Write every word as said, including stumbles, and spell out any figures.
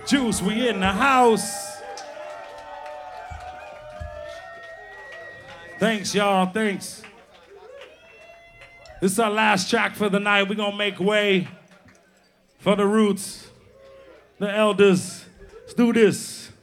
Juice, we in the house. Thanks, y'all. Thanks. This is our last track for the night. We're gonna make way for the roots, the elders. Let's do this.